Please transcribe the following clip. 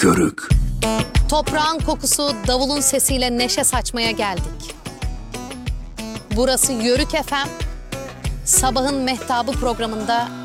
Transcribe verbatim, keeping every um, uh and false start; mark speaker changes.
Speaker 1: Yörük.
Speaker 2: Toprağın kokusu, davulun sesiyle neşe saçmaya geldik. Burası Yörük F M. Sabahın Mehtabı programında